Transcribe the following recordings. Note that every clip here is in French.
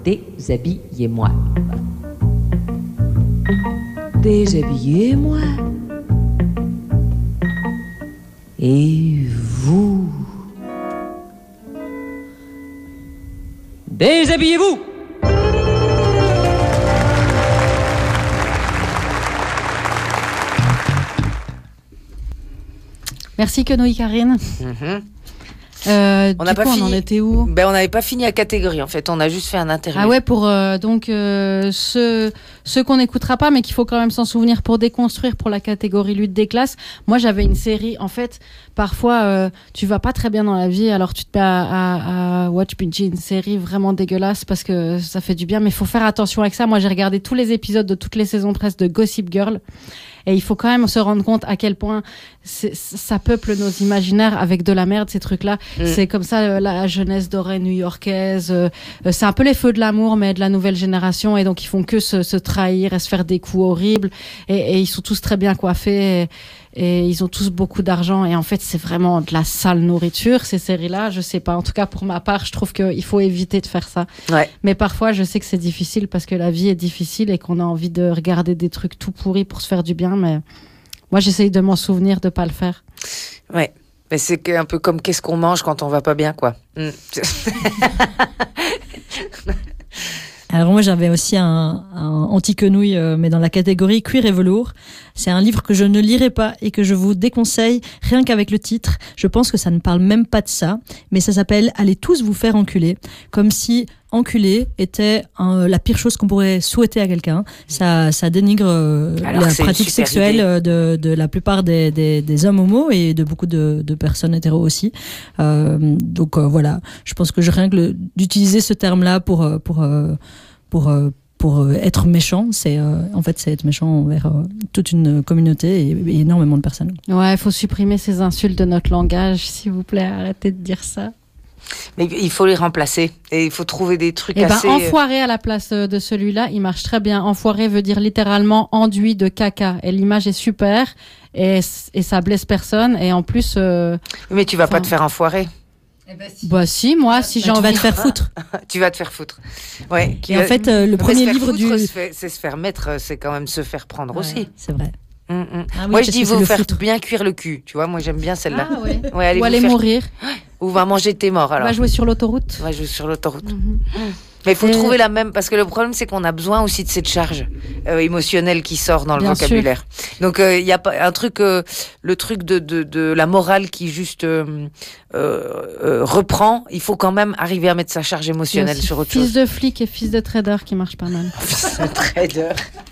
Déshabillez-moi. Déshabillez-moi. Et vous? Déshabillez-vous! Merci Quenouille Karine. On n'a pas fini. On en était où? On n'avait pas fini la catégorie en fait, on a juste fait un interview. Ah ouais, pour ceux qu'on n'écoutera pas mais qu'il faut quand même s'en souvenir pour déconstruire pour la catégorie lutte des classes. Moi j'avais une série, en fait parfois tu vas pas très bien dans la vie, alors tu te mets à watch binge une série vraiment dégueulasse parce que ça fait du bien, mais il faut faire attention avec ça. Moi j'ai regardé tous les épisodes de toutes les saisons presque de Gossip Girl. Et il faut quand même se rendre compte à quel point ça peuple nos imaginaires avec de la merde, ces trucs-là. C'est comme ça la jeunesse dorée new-yorkaise. C'est un peu les feux de l'amour, mais de la nouvelle génération. Et donc, ils font que se trahir et se faire des coups horribles. Et ils sont tous très bien coiffés. Et ils ont tous beaucoup d'argent. Et en fait, c'est vraiment de la sale nourriture, ces séries-là. Je sais pas. En tout cas, pour ma part, je trouve qu'il faut éviter de faire ça. Ouais. Mais parfois, je sais que c'est difficile parce que la vie est difficile et qu'on a envie de regarder des trucs tout pourris pour se faire du bien. Mais moi, j'essaye de m'en souvenir, de pas le faire. Ouais. Mais c'est un peu comme qu'est-ce qu'on mange quand on va pas bien, quoi. Alors moi j'avais aussi un anti-quenouille mais dans la catégorie cuir et velours. C'est un livre que je ne lirai pas et que je vous déconseille rien qu'avec le titre. Je pense que ça ne parle même pas de ça, mais ça s'appelle Allez tous vous faire enculer, comme si enculer était la pire chose qu'on pourrait souhaiter à quelqu'un. Ça dénigre la pratique sexuelle de la plupart des hommes homos et de beaucoup de personnes hétéros aussi. Donc voilà, je pense que rien que d'utiliser ce terme-là pour être méchant, c'est en fait c'est être méchant envers toute une communauté et énormément de personnes. Ouais, il faut supprimer ces insultes de notre langage, s'il vous plaît, arrêtez de dire ça. Mais il faut les remplacer et il faut trouver des trucs assez... enfoiré à la place de celui-là, il marche très bien. Enfoiré veut dire littéralement enduit de caca et l'image est super et ça blesse personne et en plus... Mais tu vas pas te faire enfoirer. Si, moi, si j'ai envie... Tu vas te faire foutre. Tu vas te faire foutre. Ouais. Et en fait, le premier livre c'est se faire mettre, c'est quand même se faire prendre aussi. C'est vrai. Ah oui, moi, je dis, il faut faire bien cuire le cul. Tu vois, moi, j'aime bien celle-là. Ah ouais. Ouais, ou aller mourir. Ou va manger tes morts, alors. Va jouer sur l'autoroute. Va jouer sur l'autoroute. Mais il faut trouver la même, parce que le problème, c'est qu'on a besoin aussi de cette charge émotionnelle qui sort dans le vocabulaire. Sûr. Donc, il y a pas un truc, le truc de la morale qui juste reprend. Il faut quand même arriver à mettre sa charge émotionnelle sur autre chose. Fils de flic et fils de trader qui marche pas mal. Fils de trader.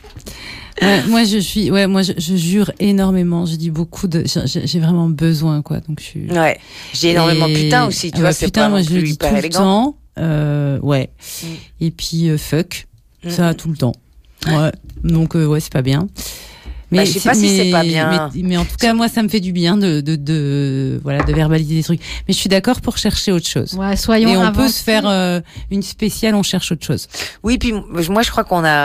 Moi je jure énormément, je dis beaucoup j'ai vraiment besoin quoi, donc je suis... Ouais, j'ai énormément putain aussi, tu vois, c'est putain, pas moi non je plus le dis hyper tout élégant. Le temps, ouais. Et puis fuck, ça tout le temps. Ouais, donc ouais, c'est pas bien. Mais je sais pas si c'est pas bien. Mais en tout cas, moi, ça me fait du bien de verbaliser des trucs. Mais je suis d'accord pour chercher autre chose. Ouais, soyons et on peut se faire une spéciale, on cherche autre chose. Oui, puis moi, je crois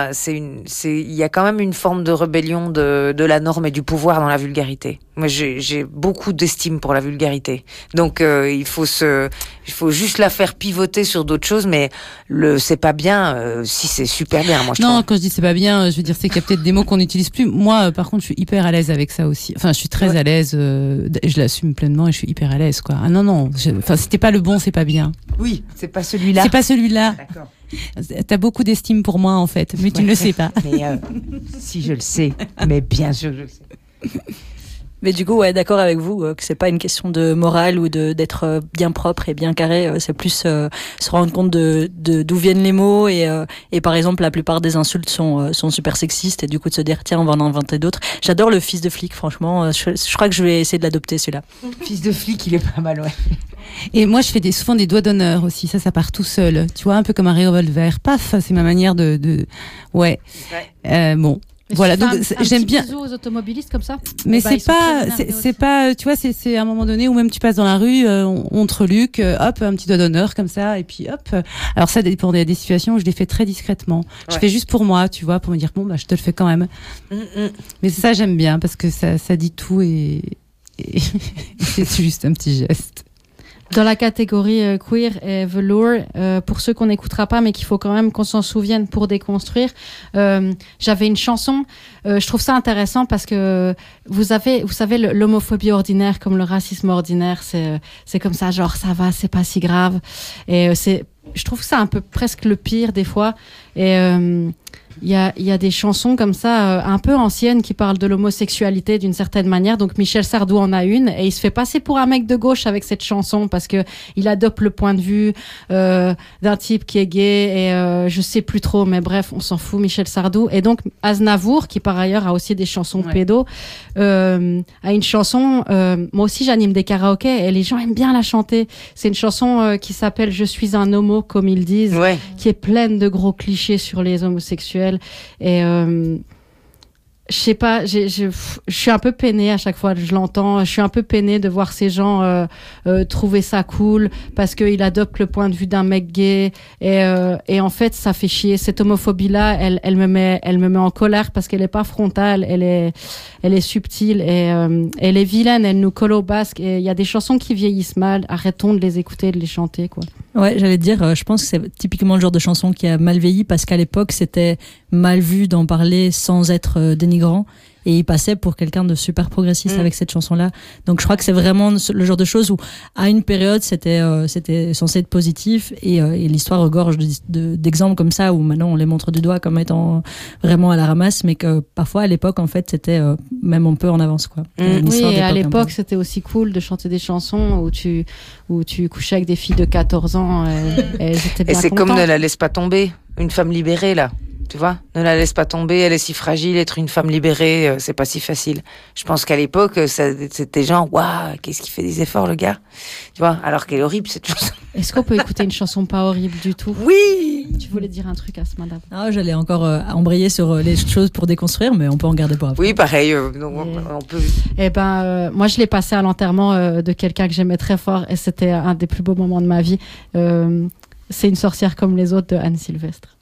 il y a quand même une forme de rébellion de la norme et du pouvoir dans la vulgarité. Moi, j'ai beaucoup d'estime pour la vulgarité. Donc, il faut juste la faire pivoter sur d'autres choses, mais c'est pas bien, si c'est super bien, moi, je trouve. Non, quand je dis c'est pas bien, je veux dire, c'est qu'il y a peut-être des mots qu'on n'utilise plus. Moi, par contre, je suis hyper à l'aise avec ça aussi. Enfin, je suis très à l'aise, je l'assume pleinement et je suis hyper à l'aise, quoi. Ah non, c'était pas le bon, c'est pas bien. Oui, c'est pas celui-là. C'est pas celui-là. D'accord. T'as beaucoup d'estime pour moi, en fait, mais tu ne le sais pas. Mais si je le sais, mais bien sûr je le sais. Mais du coup, ouais, d'accord avec vous que c'est pas une question de morale ou d'être bien propre et bien carré. C'est plus se rendre compte d'où viennent les mots et par exemple la plupart des insultes sont super sexistes et du coup de se dire tiens on va en inventer d'autres. J'adore le fils de flic, franchement. Je crois que je vais essayer de l'adopter celui-là. Fils de flic, il est pas mal, ouais. Et moi, je fais souvent des doigts d'honneur aussi. Ça part tout seul. Tu vois, un peu comme un revolver. Paf, c'est ma manière ouais. Bon. Voilà, donc j'aime bien. Bisous aux automobilistes comme ça. Mais c'est pas, tu vois, c'est à un moment donné où même tu passes dans la rue, on te reluque, hop, un petit doigt d'honneur comme ça, et puis hop. Alors ça dépend des situations où je les fais très discrètement. Ouais. Je fais juste pour moi, tu vois, pour me dire bon bah je te le fais quand même. Mais ça j'aime bien parce que ça dit tout et c'est juste un petit geste. Dans la catégorie queer et velours, pour ceux qu'on n'écoutera pas, mais qu'il faut quand même qu'on s'en souvienne pour déconstruire, j'avais une chanson. Je trouve ça intéressant parce que vous savez, l'homophobie ordinaire comme le racisme ordinaire, c'est comme ça, genre ça va, c'est pas si grave. Et je trouve ça un peu presque le pire des fois. Et il y a des chansons comme ça, un peu anciennes, qui parlent de l'homosexualité d'une certaine manière. Donc Michel Sardou en a une, et il se fait passer pour un mec de gauche avec cette chanson parce que il adopte le point de vue d'un type qui est gay, et je sais plus trop, mais bref, on s'en fout, Michel Sardou. Et donc Aznavour, qui par ailleurs a aussi des chansons pédos, a une chanson, moi aussi j'anime des karaokés et les gens aiment bien la chanter. C'est une chanson qui s'appelle Je suis un homo, comme ils disent, qui est pleine de gros clichés sur les homosexuels. Et je sais pas, je suis un peu peinée à chaque fois que je l'entends. Je suis un peu peinée de voir ces gens trouver ça cool parce qu'ils adoptent le point de vue d'un mec gay, et en fait ça fait chier. Cette homophobie là, elle me met en colère parce qu'elle est pas frontale, elle est subtile, et elle est vilaine, elle nous colle au basque. Et il y a des chansons qui vieillissent mal, arrêtons de les écouter, de les chanter, quoi. Ouais, j'allais dire, je pense que c'est typiquement le genre de chanson qui a mal vieilli parce qu'à l'époque c'était mal vu d'en parler sans être dénigrant, et il passait pour quelqu'un de super progressiste avec cette chanson-là. Donc je crois que c'est vraiment le genre de choses où à une période c'était censé être positif, et l'histoire regorge d'exemples comme ça où maintenant on les montre du doigt comme étant vraiment à la ramasse, mais que parfois à l'époque en fait c'était même un peu en avance, quoi. Oui, et à l'époque c'était aussi cool de chanter des chansons où tu couchais avec des filles de 14 ans et j'étais bien Et c'est contente. comme Ne la laisse pas tomber, une femme libérée là. Tu vois, ne la laisse pas tomber, elle est si fragile, être une femme libérée, c'est pas si facile. Je pense qu'à l'époque, c'était genre, waouh, qu'est-ce qu'il fait des efforts, le gars. Tu vois, alors qu'elle est horrible, cette chanson. Est-ce qu'on peut écouter une chanson pas horrible du tout? Oui! Tu voulais dire un truc à ce madame? Ah, j'allais encore embrayer sur les choses pour déconstruire, mais on peut en garder pour après. Oui, pareil, donc on peut. Eh ben, moi, je l'ai passé à l'enterrement de quelqu'un que j'aimais très fort, et c'était un des plus beaux moments de ma vie. C'est Une sorcière comme les autres de Anne Sylvestre.